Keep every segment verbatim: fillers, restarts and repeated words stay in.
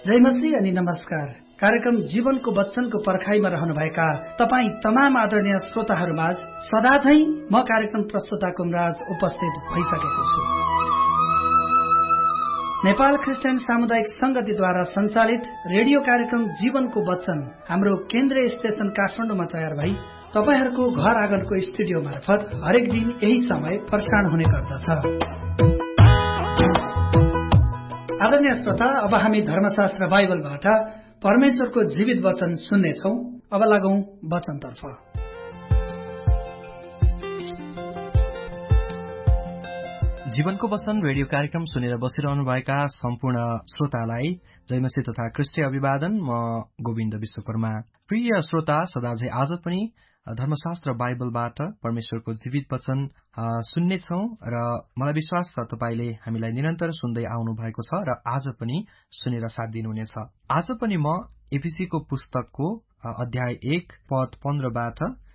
जय मसीह अनि नमस्कार। कार्यक्रम जीवनको वचनको पर्खाइमा रहनुभएका तपाई तमाम आदरणीय श्रोताहरूमाझ सदाझै म कार्यक्रम प्रस्तुता कुमराज उपस्थित भइसकेको छु। नेपाल क्रिस्चियन सामुदायिक संगतिद्वारा सञ्चालित रेडियो कार्यक्रम जीवनको वचन हाम्रो केन्द्रीय स्टेशन काठमाडौँमा तयार भई तपाईहरूको घर आँगनको स्टुडियो मार्फत हरेक दिन यही समय प्रसारण हुने गर्दछ। आदरणीय श्रोता, अब हामी धर्मशास्त्र बाइबलबाट परमेश्वरको जीवित वचन सुन्नेछौं। अब लागौं वचनतर्फ। जीवनको वचन रेडियो कार्यक्रम सुनेर बसिरहनुभएका सम्पूर्ण श्रोतालाई जय मसीह तथा ख्रीष्टीय अभिवादन। म गोविन्द विश्वकर्मा। प्रिय श्रोता, सदाझै आज पनि धर्मशास्त्र बाइबलबाट परमेश्वरको जीवित वचन सुन्नेछौं र मलाई विश्वास छ तपाईले हामीलाई निरन्तर सुन्दै आउनु भएको छ र आज पनि सुनेर साथ दिनुहुनेछ। आज पनि म एफिसीको पुस्तकको अध्याय एक पद पन्ध्रबाट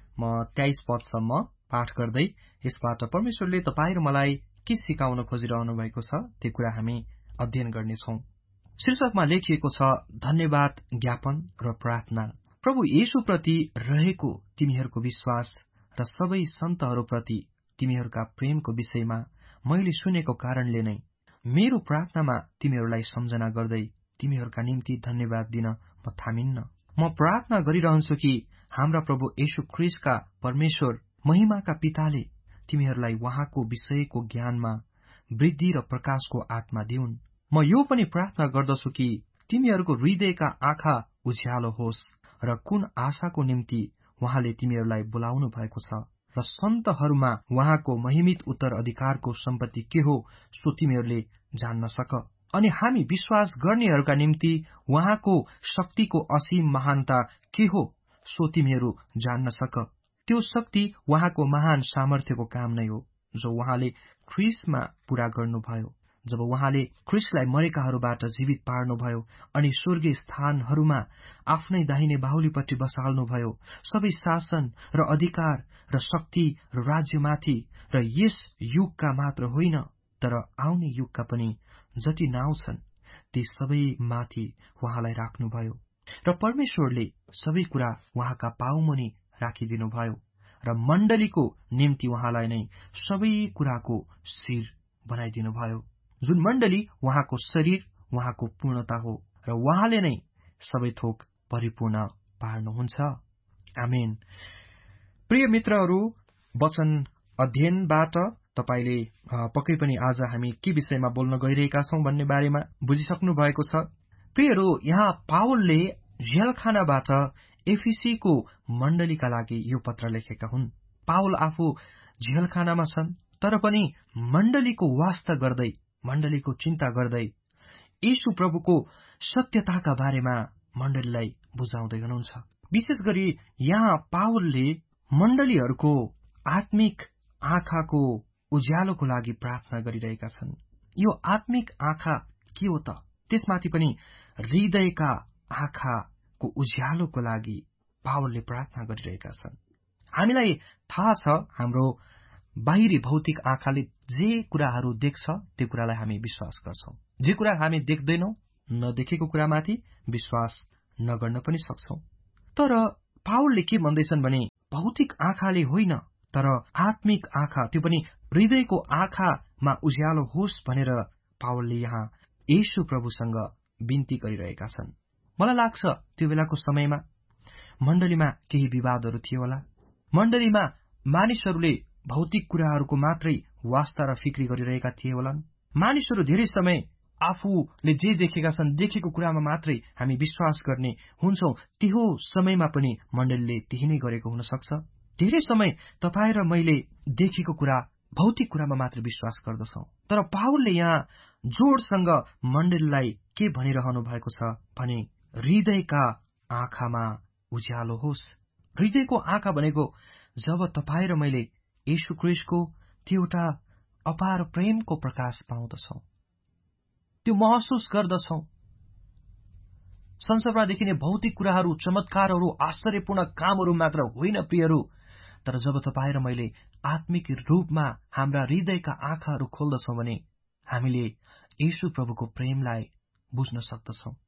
म तेइस पदसम्म पाठ गर्दै यसबाट परमेश्वरले तपाई र मलाई के सिकाउन खोजिरहनु भएको छ त्यो कुरा हामी अध्ययन गर्नेछौं। शीर्षकमा लेखिएको छ धन्यवाद ज्ञापन र प्रार्थना। प्रभु येशूप्रति रहेको तिमीहरूको विश्वास र सबै सन्तहरूप्रति तिमीहरूका प्रेमको विषयमा मैले सुनेको कारणले नै मेरो प्रार्थनामा तिमीहरूलाई सम्झना गर्दै तिमीहरूका निम्ति धन्यवाद दिन म थामिन्न। म प्रार्थना गरिरहन्छु कि हाम्रा प्रभु येशू ख्रीष्टका परमेश्वर महिमाका पिताले तिमीहरूलाई उहाँको विषयको ज्ञानमा वृद्धि र प्रकाशको आत्मा दिउन्। म यो पनि प्रार्थना गर्दछु कि तिमीहरूको हृदयका आँखा उज्यालो होस् र कुन आशाको निम्ति उहाँले तिमीहरूलाई बोलाउनु भएको छ र सन्तहरूमा उहाँको महिमित उत्तराधिकारको सम्पत्ति के हो सो तिमीहरूले जान्न सक। अनि हामी विश्वास गर्नेहरूका निम्ति उहाँको शक्तिको असीम महानता के हो सो तिमीहरू जान्न सक। त्यो शक्ति उहाँको महान सामर्थ्यको काम नै हो जो उहाँले ख्रीष्टमा पूरा गर्नुभयो जब उहाँले ख्रीष्टलाई मरेकाहरूबाट जीवित पार्नुभयो अनि स्वर्गीय स्थानहरूमा आफ्नै दाहिने बाहुलीपट्टि बसाल्नुभयो। सबै शासन र अधिकार र शक्ति र राज्यमाथि र यस युगका मात्र होइन तर आउने युगका पनि जति नाउँ छन् ती सबै माथि उहाँलाई राख्नुभयो र परमेश्वरले सबै कुरा उहाँका पाउमुनि राखिदिनुभयो र मण्डलीको निम्ति उहाँलाई नै सबै कुराको शिर बनाइदिनुभयो, जुन मण्डली उहाँको शरीर, उहाँको पूर्णता हो र उहाँले नै सबै थोक परिपूर्ण पार्नुहुन्छ। आमेन। प्रिय मित्रहरू, वचन अध्ययनबाट तपाईले पक्कै पनि आज हामी के विषयमा बोल्न गइरहेका छौं भन्ने बारेमा बुझिसक्नु भएको छ। प्रियहरू, यहाँ पावलले झेलखानाबाट एफिसीको मण्डलीका लागि यो पत्र लेखेका हुन्। पावल आफू झेलखानामा छन् तर पनि मण्डलीको वास्ता गर्दै, मण्डलीको चिन्ता गर्दै येशू प्रभुको सत्यताका बारेमा मण्डलीलाई बुझाउँदै हुनुहुन्छ। विशेष गरी यहाँ पावलले मण्डलीहरूको आत्मिक आँखाको उज्यालोको लागि प्रार्थना गरिरहेका छन्। यो आत्मिक आँखा के हो त? त्यसमाथि पनि हृदयका आँखाको उज्यालोको लागि पावलले प्रार्थना गरिरहेका छन्। हामीलाई थाहा छ हाम्रो बाहिरी भौतिक आँखाले जे कुराहरू देख्छ त्यो कुरालाई हामी विश्वास गर्छौं। जे कुरा हामी देख्दैनौं, नदेखेको कुरामाथि विश्वास नगर्न पनि सक्छौं। तर पावलले के भन्दैछन् भने भौतिक आँखाले होइन तर आत्मिक आँखा, त्यो पनि हृदयको आँखामा उज्यालो होस् भनेर पावलले यहाँ येशू प्रभुसँग बिन्ती गरिरहेका छन्। मलाई लाग्छ त्यो बेलाको समयमा मण्डलीमा केही विवादहरू थियो होला। मण्डलीमा मानिसहरूले भौतिक कुराहरूको मात्रै वास्ता र फिक्री गरिरहेका थिए होलान्। मानिसहरू धेरै समय आफूले जे देखेका छन्, देखेको कुरामा मात्रै हामी विश्वास गर्ने हुन्छौं। त्यो समयमा पनि मण्डलीले त्यही नै गरेको हुन सक्छ। धेरै समय तपाईँ र मैले देखेको कुरा, भौतिक कुरामा मात्र विश्वास गर्दछौं। तर पावलले यहाँ जोडसँग मण्डलीलाई के भनिरहनु भएको छ भने हृदयका आँखामा उज्यालो होस्। हृदयको आँखा भनेको जब तपाईँ र मैले येशू ख्रीष्टको त्यो एउटा अपार प्रेमको प्रकाश पाउँदछौं, त्यो महसुस गर्दछौं। संसारमा देखिने भौतिक कुराहरू, चमत्कारहरू, आश्चर्यपूर्ण कामहरू मात्र होइन प्रियहरू, तर जब तपाईँ र मैले आत्मिक रूपमा हाम्रा हृदयका आँखाहरू खोल्दछौं भने हामीले येशू प्रभुको प्रेमलाई बुझ्न सक्दछौं।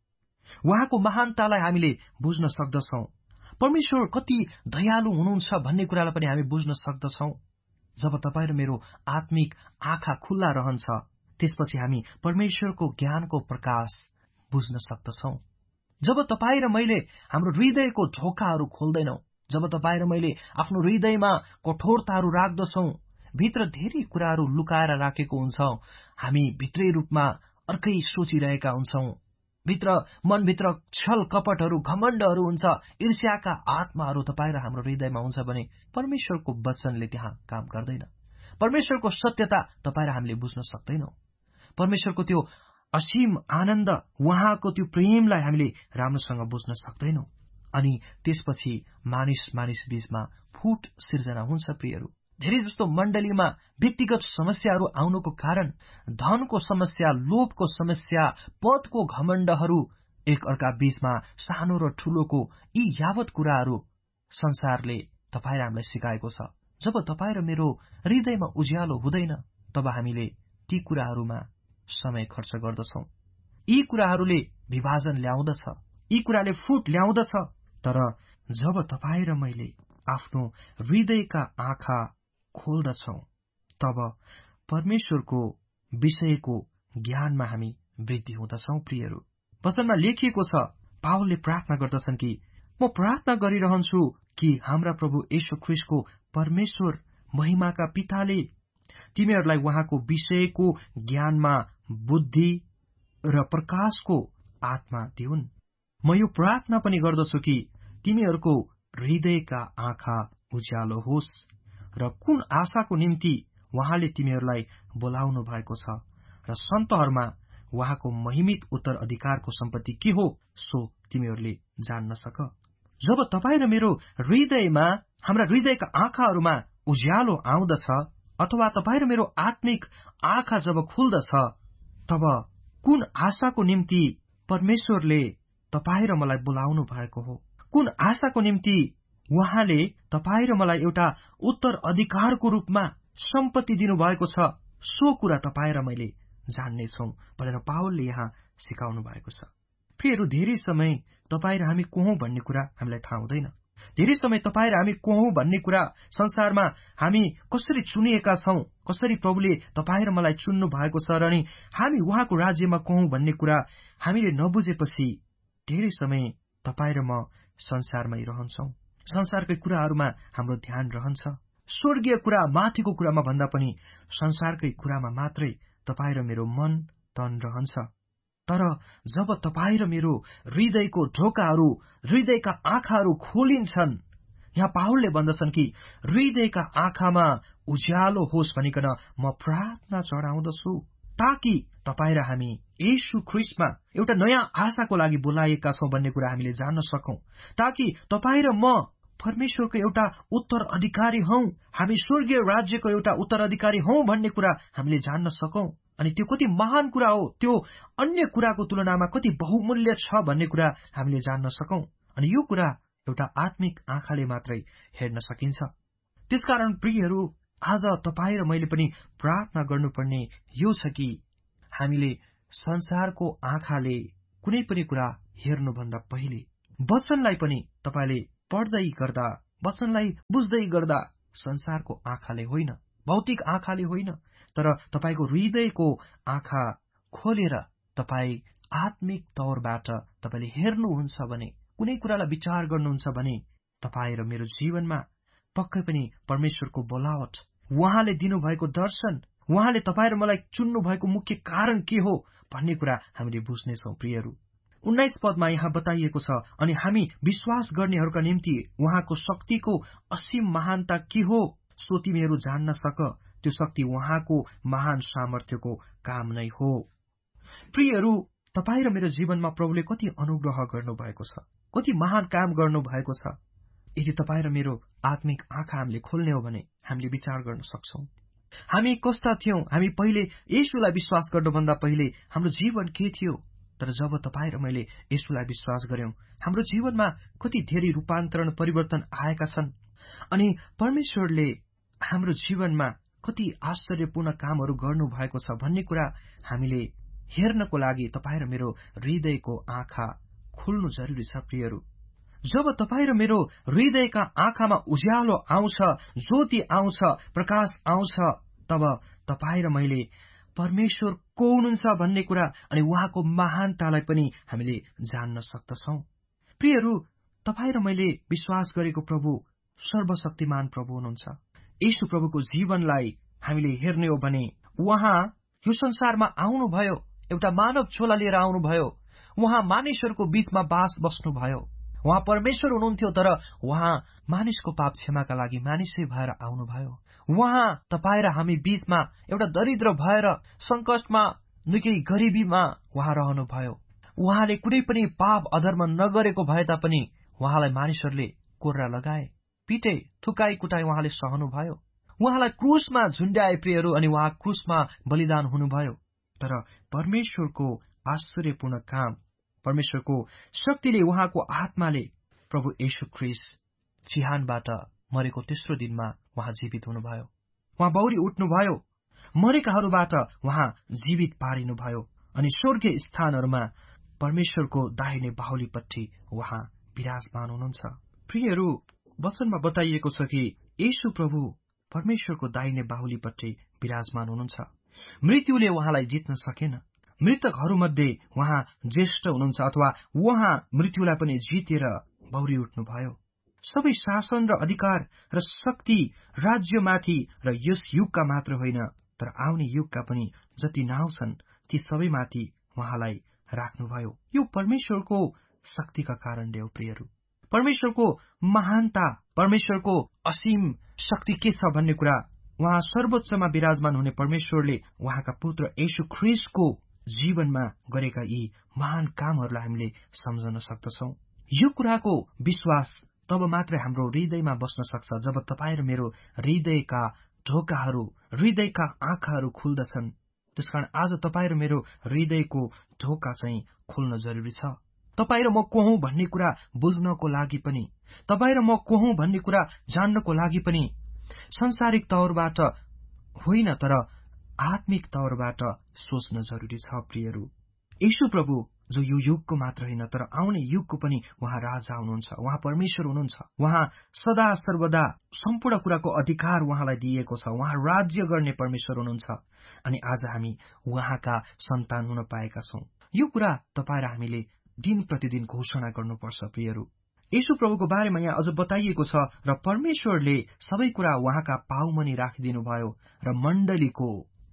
उहाँको महानतालाई हामीले बुझ्न सक्दछौं। परमेश्वर कति दयालु हुनुहुन्छ भन्ने कुरालाई पनि हामी बुझ्न सक्दछौं। जब तपाईँ र मेरो आत्मिक आँखा खुल्ला रहन्छ, त्यसपछि हामी परमेश्वरको ज्ञानको प्रकाश बुझ्न सक्दछौं। जब तपाईँ र मैले हाम्रो हृदयको ढोकाहरू खोल्दैनौं, जब तपाईँ र मैले आफ्नो हृदयमा कठोरताहरू राख्दछौं, भित्र धेरै कुराहरू लुकाएर राखेको हुन्छौं, हामी भित्रै रूपमा अर्कै सोचिरहेका हुन्छौं, भित्र मनभित्र छल कपटहरू घमण्डहरू हुन्छ, ईर्ष्याका आत्माहरू तपाईँ र हाम्रो हृदयमा हुन्छ भने परमेश्वरको वचनले त्यहाँ काम गर्दैन। परमेश्वरको सत्यता तपाईँ र हामीले बुझ्न सक्दैनौं। परमेश्वरको त्यो असीम आनन्द, उहाँको त्यो प्रेमलाई हामीले राम्रोसँग बुझ्न सक्दैनौं। अनि त्यसपछि मानिस मानिस बीचमा फुट सिर्जना हुन्छ। प्रियहरू, धेरै जस्तो मण्डलीमा व्यक्तिगत समस्याहरू आउनुको कारण धनको समस्या, लोभको समस्या, पदको घमण्डहरू, एक अर्का बीचमा सानो र ठूलोको यी यावत कुराहरू संसारले तपाईँ र हामीलाई सिकाएको छ। जब तपाईँ र मेरो हृदयमा उज्यालो हुँदैन, तब हामीले ती कुराहरूमा समय खर्च गर्दछौं। यी कुराहरूले विभाजन ल्याउँदछ, यी कुराले फुट ल्याउँदछ। तर जब तपाईँ र मैले आफ्नो हृदयका आँखा खोल्दछौं, तब परमेश्वरको विषयको ज्ञानमा हामी वृद्धि हुँदछौं। प्रियहरू, वचनमा लेखिएको छ, पावलले प्रार्थना गर्दछन् कि म प्रार्थना गरिरहन्छु कि हाम्रा प्रभु येशू ख्रीष्टको परमेश्वर महिमाका पिताले तिमीहरूलाई उहाँको विषयको ज्ञानमा बुद्धि र प्रकाशको आत्मा दिउन्। म यो प्रार्थना पनि गर्दछु कि तिमीहरूको हृदयका आँखा उज्यालो होस् र कुन आशाको निम्ति उहाँले तिमीहरूलाई बोलाउनु भएको छ र सन्तहरूमा उहाँको महिमित उत्तराधिकारको सम्पत्ति के हो, सो तिमीहरूले जान्न सक। जब तपाईँ र मेरो हृदयमा, हाम्रा हृदयका आँखाहरूमा उज्यालो आउँदछ, अथवा तपाईँ र मेरो आत्मिक आँखा जब खुल्दछ, तब कुन आशाको निम्ति परमेश्वरले तपाईँ र मलाई बोलाउनु भएको हो, कुन आशाको निम्ति उहाँले तपाईँ र मलाई एउटा उत्तराधिकारको रूपमा सम्पत्ति दिनुभएको छ, सो कुरा तपाईँ र मैले जान्नेछौं भनेर पावलले यहाँ सिकाउनु भएको छ। प्रियहरू, धेरै समय तपाईँ र हामी को हौं भन्ने कुरा हामीलाई थाहा हुँदैन। धेरै समय तपाईँ र हामी को हौं भन्ने कुरा, संसारमा हामी कसरी चुनिएका छौं, कसरी प्रभुले तपाईँ र मलाई चुन्नु भएको छ, र अनि हामी उहाँको राज्यमा को हौं भन्ने कुरा हामीले नबुझेपछि धेरै समय तपाईँ र म संसारमै रहन्छौं। संसारकै कुराहरूमा हाम्रो ध्यान रहन्छ। स्वर्गीय कुरा, माथिको कुरामा भन्दा पनि संसारकै कुरामा मात्रै तपाईँ र मेरो मन तन रहन्छ। तर जब तपाईँ र मेरो हृदयको ढोकाहरू, हृदयका आँखाहरू खोलिन्छन्, यहाँ पावलले भन्दछन् कि हृदयका आँखामा उज्यालो होस् भनिकन म प्रार्थना चढाउँदछु, ताकि तपाईँ र हामी येशू ख्रीष्टमा एउटा नयाँ आशाको लागि बोलाएका छौं भन्ने कुरा हामीले जान्न सकौं, ताकि तपाईँ र म परमेश्वरको एउटा उत्तराधिकारी हौं, हामी स्वर्गीय राज्यको एउटा उत्तराधिकारी हौं भन्ने कुरा हामीले जान्न सकौं। अनि त्यो कति महान कुरा हो, त्यो अन्य कुराको तुलनामा कति बहुमूल्य छ भन्ने कुरा हामीले जान्न सकौं। अनि यो कुरा एउटा आत्मिक आँखाले मात्रै हेर्न सकिन्छ। त्यसकारण प्रियहरू, आज तपाईँ र मैले पनि प्रार्थना गर्नुपर्ने यो छ कि हामीले संसारको आँखाले कुनै पनि कुरा हेर्नुभन्दा पहिले वचनलाई पनि तपाईले पढ्दै गर्दा, वचनलाई बुझ्दै गर्दा संसारको आँखाले होइन, भौतिक आँखाले होइन, तर तपाईको हृदयको आँखा खोलेर तपाईँ आत्मिक तौरबाट तपाईले हेर्नुहुन्छ भने, कुनै कुरालाई विचार गर्नुहुन्छ भने, तपाईँ र मेरो जीवनमा पक्कै पनि परमेश्वरको बोलावट, उहाँले दिनुभएको दर्शन, उहाँले तपाईँ र मलाई चुन्नु भएको मुख्य कारण के हो भन्ने कुरा हामीले बुझ्नेछौं। प्रियहरू, उन्नाइस पदमा यहाँ बताइएको छ, अनि हामी विश्वास गर्नेहरूका निम्ति उहाँको शक्तिको असीम महानता के हो, सो तिमीहरू जान्न सक। त्यो शक्ति उहाँको महान सामर्थ्यको काम नै हो। प्रियहरू, तपाईँ र मेरो जीवनमा प्रभुले कति अनुग्रह गर्नुभएको छ, कति महान काम गर्नु भएको छ। यदि तपाईँ र मेरो आत्मिक आँखा हामीले खोल्ने हो भने हामीले विचार गर्न सक्छौं। हामी कस्ता थियौं, हामी पहिले येशूलाई विश्वास गर्नुभन्दा पहिले हाम्रो जीवन के थियो। तर जब तपाईँ र मैले येशूलाई विश्वास गर्यौं, हाम्रो जीवनमा कति धेरै रूपान्तरण, परिवर्तन आएका छन्। अनि परमेश्वरले हाम्रो जीवनमा कति आश्चर्यपूर्ण कामहरू गर्नु भएको छ भन्ने कुरा हामीले हेर्नको लागि तपाईँ र मेरो हृदयको आँखा खुल्नु जरुरी छ प्रियहरू। जब तपाईँ र मेरो हृदयका आँखामा उज्यालो आउँछ, ज्योति आउँछ, प्रकाश आउँछ, तब तपाईँ र मैले परमेश्वर को हुनुहुन्छ भन्ने कुरा अनि उहाँको महानतालाई पनि हामीले जान्न सक्दछौं। प्रियहरू, तपाईँ र मैले विश्वास गरेको प्रभु सर्वशक्तिमान प्रभु हुनुहुन्छ। येशू प्रभुको जीवनलाई हामीले हेर्ने हो भने उहाँ यो संसारमा आउनुभयो, एउटा मानव छोला लिएर आउनुभयो, उहाँ मानिसहरूको बीचमा बास बस्नुभयो। उहाँ परमेश्वर हुनुहुन्थ्यो, तर उहाँ मानिसको पाप क्षमाका लागि मानिसै भएर आउनुभयो। उहाँ तपाईँ र हामी बीचमा एउटा दरिद्र भएर संकटमा, निकै गरिबीमा उहाँ रहनुभयो। उहाँले कुनै पनि पाप अधर्म नगरेको भए तापनि उहाँलाई मानिसहरूले कोर्रा लगाए, पिटे, थुकाई कुटाई उहाँले सहनुभयो। उहाँलाई क्रुसमा झुण्ड्याए प्रियहरू, अनि उहाँ क्रुसमा बलिदान हुनुभयो। तर परमेश्वरको आश्चर्यपूर्ण काम, परमेश्वरको शक्तिले, उहाँको आत्माले प्रभु येशू ख्रीष्ट चिहानबाट मरेको तेस्रो दिनमा उहाँ जीवित हुनुभयो। उहाँ बौरी उठ्नुभयो, मरेकाहरूबाट उहाँ जीवित पारिनुभयो, अनि स्वर्गीय स्थानहरूमा परमेश्वरको दाहिने बाहुलीपट्टि उहाँ विराजमान हुनुहुन्छ। प्रियहरू, वचनमा बताइएको छ कि येशू प्रभु परमेश्वरको दाहिने बाहुलीपट्टि विराजमान हुनुहुन्छ। मृत्युले उहाँलाई जित्न सकेन। मृतकहरूमध्ये उहाँ ज्येष्ठ हुनुहुन्छ, अथवा उहाँ मृत्युलाई पनि जितेर बौरी उठ्नुभयो। सबै शासन र अधिकार र शक्ति राज्यमाथि र यस युगका मात्र होइन, तर आउने युगका पनि जति नाउँ छन् ती सबैमाथि उहाँलाई राख्नुभयो। यो परमेश्वरको शक्तिका कारणले हो प्रियहरू। परमेश्वरको महानता, परमेश्वरको असीम शक्ति के छ भन्ने कुरा उहाँ सर्वोच्चमा विराजमान हुने परमेश्वरले उहाँका पुत्र येशू ख्रीष्टको जीवनमा गरेका यी महान कामहरूलाई हामीले सम्झन सक्दछौं। यो कुराको विश्वास तब मात्र हाम्रो हृदयमा बस्न सक्छ जब तपाईँ र मेरो हृदयका ढोकाहरू, हृदयका आँखाहरू खुल्दछन्। त्यसकारण आज तपाईँ र मेरो हृदयको ढोका चाहिँ खुल्न जरुरी छ। तपाईँ र म को हुँ भन्ने कुरा बुझ्नको लागि पनि, तपाईँ र म को हुँ भन्ने कुरा जान्नको लागि पनि संसारिक तौरबाट होइन, तर आत्मिक तौरबाट सोच्न जरुरी छ प्रियहरू। येशू प्रभु जो यो युगको मात्र होइन, तर आउने युगको पनि उहाँ राजा हुनुहुन्छ, उहाँ परमेश्वर हुनुहुन्छ। उहाँ सदा सर्वदा सम्पूर्ण कुराको अधिकार उहाँलाई दिएको छ। उहाँ राज्य गर्ने परमेश्वर हुनुहुन्छ, अनि आज हामी उहाँका सन्तान हुन पाएका छौं। यो कुरा तपाईँ र हामीले दिन प्रतिदिन घोषणा गर्नुपर्छ प्रियहरू। येशू प्रभुको बारेमा यहाँ अझ बताइएको छ, र परमेश्वरले सबै कुरा उहाँका पाउमनि राखिदिनु भयो, र मण्डलीको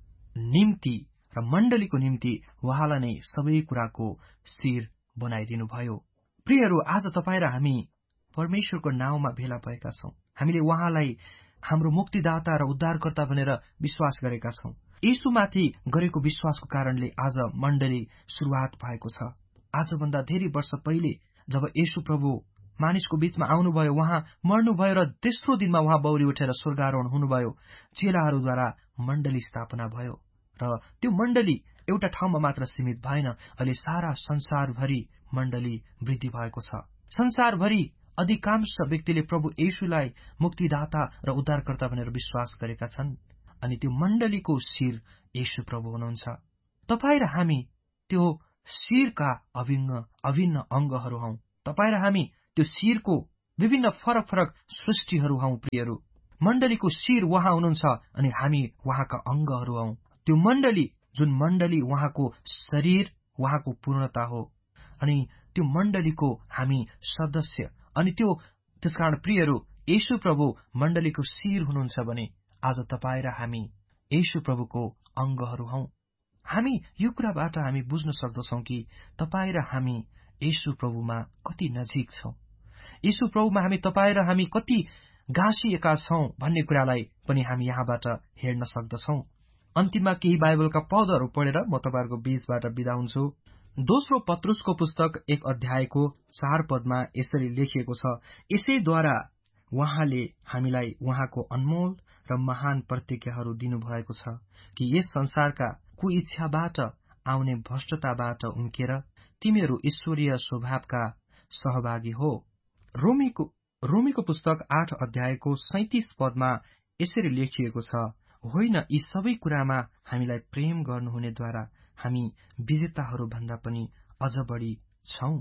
निम्ति र मण्डलीको निम्ति उहाँलाई नै सबै कुराको शिर बनाइदिनु भयो। प्रियहरू, आज तपाईँ र हामी परमेश्वरको नाउँमा भेला भएका छौं। हामीले उहाँलाई हाम्रो मुक्तिदाता र उद्धारकर्ता भनेर विश्वास गरेका छौं। येशूमाथि गरेको विश्वासको कारणले आज मण्डली सुरुवात भएको छ। आजभन्दा धेरै वर्ष पहिले जब येशू प्रभु मानिसको बीचमा आउनुभयो, उहाँ मर्नुभयो र तेस्रो दिनमा उहाँ बौरी उठेर स्वर्गारोहण हुनुभयो। चेलाहरूद्वारा मण्डली स्थापना भयो, र त्यो मण्डली एउटा ठाउँमा मात्र सीमित भएन। अहिले सारा संसारभरि मण्डली वृद्धि भएको छ। संसारभरि अधिकांश व्यक्तिले प्रभु येशूलाई मुक्तिदाता र उद्धारकर्ता भनेर विश्वास गरेका छन्, अनि त्यो मण्डलीको शिर येशू प्रभु हुनुहुन्छ। तपाईँ र हामी त्यो शिरका अभिन्न अभिन्न अंगहरू हौं। तपाईँ र हामी त्यो शिरको विभिन्न फरक फरक सृष्टिहरू हौं प्रियहरू। मण्डलीको शिर उहाँ हुनुहुन्छ, अनि हामी उहाँका अंगहरू हौं। त्यो मण्डली, जुन मण्डली उहाँको शरीर, उहाँको पूर्णता हो, अनि त्यो मण्डलीको हामी सदस्य। अनि त्यो त्यसकारण प्रियहरू, येशू प्रभु मण्डलीको शिर हुनुहुन्छ भने आज तपाईँ र हामी येशू प्रभुको अंगहरू हौं। हामी यो कुराबाट हामी बुझ्न सक्दछौं कि तपाईँ र हामी येशू प्रभुमा कति नजिक छौं। येशू प्रभुमा हामी तपाईँ र हामी कति गाँसिएका छौं भन्ने कुरालाई पनि हामी यहाँबाट हेर्न सक्दछौं। अन्तिममा केही बाइबलका पदहरू पढेर म तपाईहरुको बीचबाट बिदा हुन्छु। दोस्रो पत्रुसको पुस्तक एक अध्यायको चार पदमा यसरी लेखिएको छ, यसैद्वारा उहाँले हामीलाई उहाँको अनमोल र महान प्रतिज्ञाहरू दिनुभएको छ कि यस संसारका कुइच्छाबाट आउने भ्रष्टताबाट उम्केर तिमीहरू ईश्वरीय स्वभावका सहभागी हो। रोमीको रोमीको पुस्तक आठ अध्यायको सैंतीस पदमा यसरी लेखिएको छ, होइन, यी सबै कुरामा हामीलाई प्रेम गर्नुहुनेद्वारा हामी विजेताहरू भन्दा पनि अझ बढी छौं।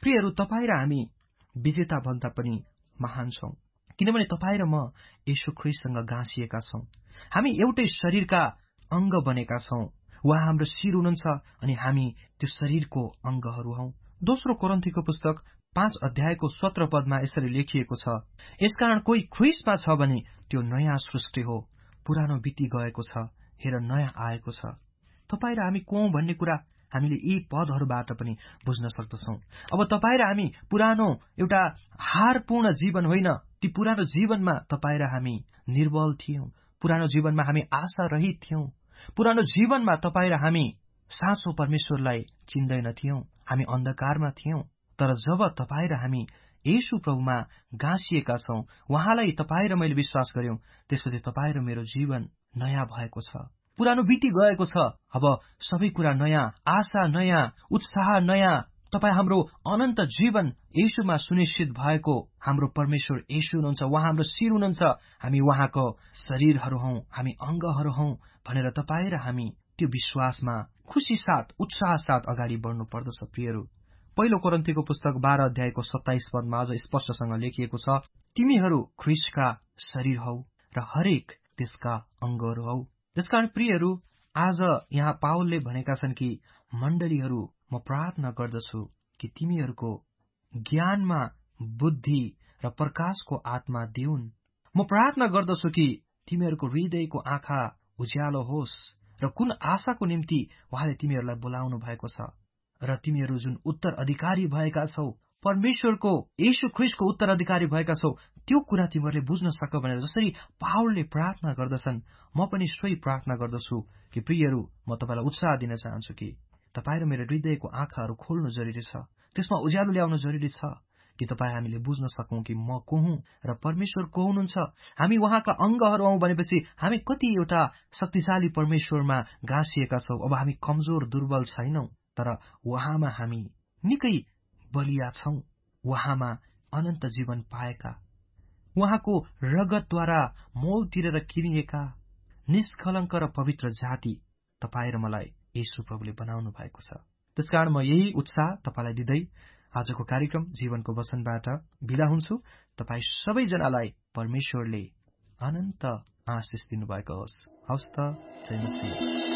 प्रियहरू, तपाईँ र हामी विजेता भन्दा पनि महान छौं, किनभने तपाईँ र म येशू ख्रीष्टसँग गाँसिएका छौं। हामी एउटै शरीरका अङ्ग बनेका छौं। उहाँ हाम्रो शिर हुनुहुन्छ अनि हामी त्यो शरीरको अङ्गहरू हौं। दोस्रो कोरिन्थीको पुस्तक पाँच अध्यायको सत्र पदमा यसरी लेखिएको छ, यसकारण कोही ख्रीष्टमा छ भने त्यो नयाँ सृष्टि हो, पुरानो बिति गएको छ, हेर नयाँ आएको छ। तपाईँ र हामी को हौं भन्ने कुरा हामीले यी पदहरूबाट पनि बुझ्न सक्दछौं। अब तपाईँ र हामी पुरानो एउटा हारपूर्ण जीवन होइन, ती पुरानो जीवनमा तपाईँ र हामी निर्बल थियौं। पुरानो जीवनमा हामी आशा रहित थियौं। पुरानो जीवनमा तपाईँ र हामी साँचो परमेश्वरलाई चिन्दैनथ्यौं। हामी अन्धकारमा थियौं। तर जब तपाईँ र हामी येशू प्रभुमा गाँसिएका छौं, उहाँलाई तपाईँ र मैले विश्वास गर्यौं, त्यसपछि तपाईँ र मेरो जीवन नयाँ भएको छ, पुरानो बिति गएको छ। अब सबै कुरा नयाँ, आशा नयाँ, उत्साह नयाँ। तपाईँ हाम्रो अनन्त जीवन येशूमा सुनिश्चित भएको हाम्रो परमेश्वर येशू हुनुहुन्छ, उहाँ हाम्रो शिर हुनुहुन्छ, हामी उहाँको शरीरहरू हौं, हामी अङ्गहरू हौं भनेर तपाईँ र हामी त्यो विश्वासमा खुशी साथ, उत्साह साथ अगाडि बढ्नु पर्दछ। प्रियहरू, पहिलो कोरिन्थीको पुस्तक बाह्र अध्यायको सत्ताइस पदमा अझ स्पष्टसँग लेखिएको छ, तिमीहरू ख्रीष्टका शरीर हौ र हरेक त्यसका अङ्गहरू हौ। त्यसकारण प्रियहरू, आज यहाँ पावलले भनेका छन् कि मण्डलीहरू, म प्रार्थना गर्दछु कि तिमीहरूको ज्ञानमा बुद्धि र प्रकाशको आत्मा दिउन्। म प्रार्थना गर्दछु कि तिमीहरूको हृदयको आँखा उज्यालो होस् र कुन आशाको निम्ति उहाँले तिमीहरूलाई बोलाउनु भएको छ र तिमीहरू जुन उत्तराधिकारी भएका छौ, परमेश्वरको येशू ख्रीष्टको उत्तराधिकारी भएका छौ, त्यो कुरा तिमीहरूले बुझ्न सक भनेर जसरी पावलले प्रार्थना गर्दछन्, म पनि सोही प्रार्थना गर्दछु कि प्रियहरू, म तपाईँलाई उत्साह दिन चाहन्छु कि तपाईँ र मेरो हृदयको आँखाहरू खोल्नु जरुरी छ, त्यसमा उज्यालो ल्याउनु जरुरी छ कि तपाईँ हामीले बुझ्न सकौं कि म को हुँ र परमेश्वर को हुनुहुन्छ। हामी उहाँका अङ्गहरू हौं भनेपछि हामी कति एउटा शक्तिशाली परमेश्वरमा गाँसिएका छौं। अब हामी कमजोर दुर्बल छैनौं, तर उहाँमा हामी निकै बलिया छौं। उहाँमा अनन्त जीवन पाएका, उहाँको रगतद्वारा मोल तिरेर किनिएका निष्कलङ्क र पवित्र जाति तपाईँ र मलाई येशू प्रभुले बनाउनु भएको छ। त्यसकारण म यही उत्साह तपाईँलाई दिँदै आजको कार्यक्रम जीवनको वचनबाट बिदा हुन्छु। तपाईँ सबैजनालाई परमेश्वरले अनन्त आशिष दिनुभएको होस्। हवस् त, जय मसीह।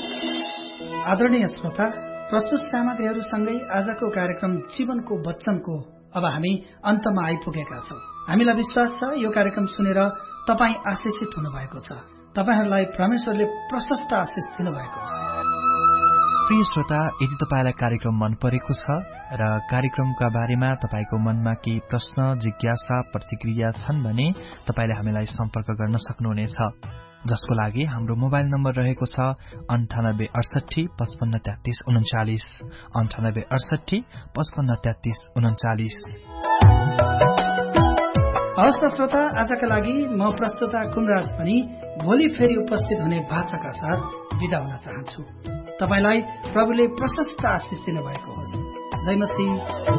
आदरणीय श्रोता, प्रस्तुत सामग्रीहरूसँगै आजको कार्यक्रम जीवनको वचनको अब हामी अन्तमा आइपुगेका छौं। हामीलाई विश्वास छ यो कार्यक्रम सुनेर तपाईँ आशिषित हुनुभएको छ। तपाईहरूलाई परमेश्वरले प्रशस्त आशिष दिनुभएको छ। प्रिय श्रोता, यदि तपाईलाई कार्यक्रम मन परेको छ र कार्यक्रमका बारेमा तपाईको मनमा केही प्रश्न, जिज्ञासा, प्रतिक्रिया छन् भने तपाईले हामीलाई सम्पर्क गर्न सक्नुहुनेछ, जसको लागि हाम्रो मोबाइल नम्बर रहेको छ अन्ठानब्बे अडसठी पचपन्न तेत्तीस उन्चालिस अन्ठानब्बे अडसठी पचपन्न तेत्तीस उन्चालिस। हवस् त श्रोता, आजका लागि म प्रस्तुता कुमराज पनि भोलि फेरि उपस्थित हुने वाचाका साथ बिदा हुन चाहन्छु। तपाईलाई प्रभुले प्रशस्त आशिष दिनुभएको होस्। जय मसीह।